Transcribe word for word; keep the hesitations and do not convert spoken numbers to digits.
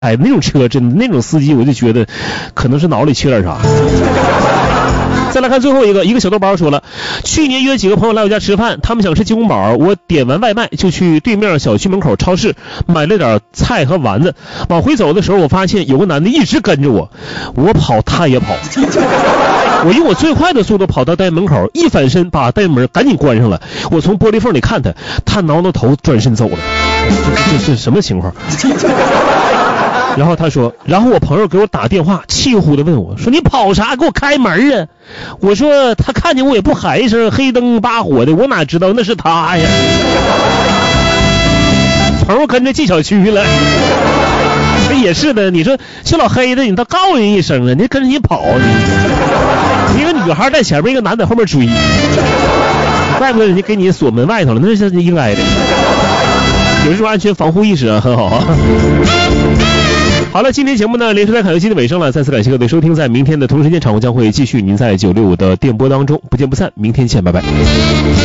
哎，那种车真的，那种司机我就觉得可能是脑里缺点啥。再来看最后一个，一个小豆包说了，去年约几个朋友来我家吃饭，他们想吃鸡公煲，我点完外卖就去对面小区门口超市买了点菜和丸子。往回走的时候，我发现有个男的一直跟着我，我跑他也跑。我用我最快的速度跑到单元门口，一反身把单元门赶紧关上了。我从玻璃缝里看他，他挠挠头转身走了。这这是什么情况？然后他说，然后我朋友给我打电话，气呼呼的问我说，你跑啥？给我开门啊！我说他看见我也不喊一声，黑灯八火的，我哪知道那是他呀。朋友跟着进小区了。也是的，你说这老黑的，你倒告人一声啊，你跟着你跑，你一个女孩在前面，一个男在后面追，怪不得人家给你锁门外头了，那是应该的。有这种安全防护意识啊，很好啊。好了，今天节目呢，连时代卡游戏的尾声了，再次感谢各位收听，在明天的同时间场，我将会继续您在九六五的电波当中，不见不散，明天见，拜拜。